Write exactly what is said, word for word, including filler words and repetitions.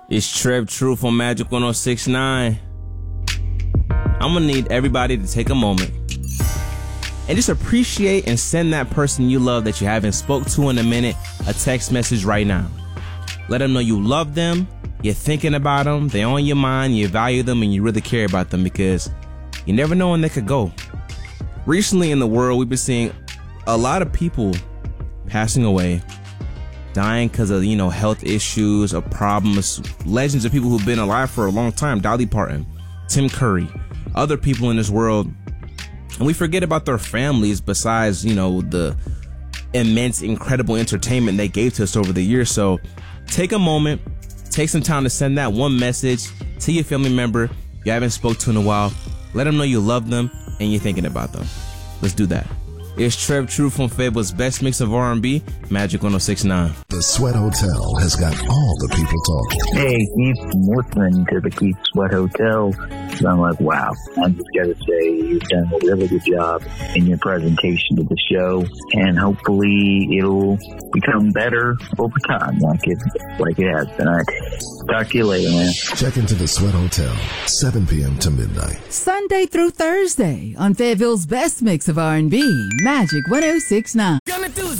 It's Trev Truth on Magic one oh six point nine. I'm going to need everybody to take a moment and just appreciate and send that person you love that you haven't spoke to in a minute a text message right now. Let them know you love them, you're thinking about them, they're on your mind, you value them, and you really care about them, because you never know when they could go. Recently in the world, we've been seeing a lot of people passing away, dying because of, you know, health issues or problems. Legends of people who've been alive for a long time. Dolly Parton, Tim Curry, other people in this world. And we forget about their families besides, you know, the immense, incredible entertainment they gave to us over the years. So take a moment, take some time to send that one message to your family member you haven't spoke to in a while. Let them know you love them and you're thinking about them. Let's do that. It's Trev Truth from Fable's Best Mix of R and B, Magic one oh six point nine. The Sweat Hotel has got all the people talking. Hey, Keith, I'm listening to the Keith Sweat Hotel. And I'm like, wow, I just got to say, you've done a really good job in your presentation of the show, and hopefully it'll become better over time, like it like it has been. All right. Talk to you later, man. Check into the Sweat Hotel, seven p.m. to midnight. Sunday through Thursday on Fayetteville's Best Mix of R and B, Magic one oh six point nine.